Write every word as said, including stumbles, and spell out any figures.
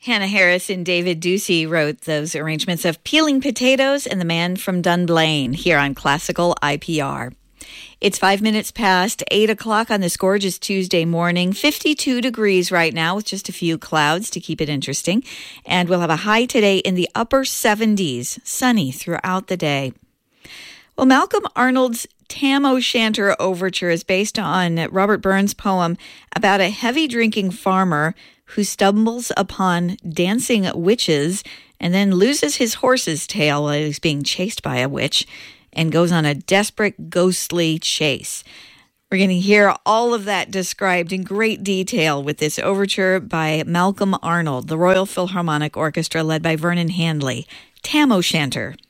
Hannah Harris and David Ducey wrote those arrangements of Peeling Potatoes and The Man from Dunblane here on Classical I P R. It's five minutes past eight o'clock on this gorgeous Tuesday morning, fifty-two degrees right now with just a few clouds to keep it interesting. And we'll have a high today in the upper seventies, sunny throughout the day. Well, Malcolm Arnold's Tam O'Shanter Overture is based on Robert Burns' poem about a heavy-drinking farmer who stumbles upon dancing witches and then loses his horse's tail while he's being chased by a witch and goes on a desperate, ghostly chase. We're going to hear all of that described in great detail with this overture by Malcolm Arnold, the Royal Philharmonic Orchestra led by Vernon Handley. Tam O'Shanter.